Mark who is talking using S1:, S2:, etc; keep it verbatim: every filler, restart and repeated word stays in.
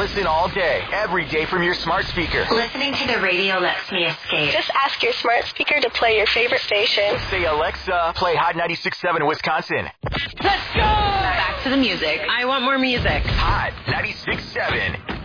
S1: listen all day, every day from your smart speaker.
S2: Listening to the radio lets me escape.
S3: Just ask your smart speaker to play your favorite station.
S1: Say, Alexa, play Hot ninety-six point seven Wisconsin.
S2: Let's go! Back to the music.
S4: I want more music.
S1: Hot ninety-six point seven.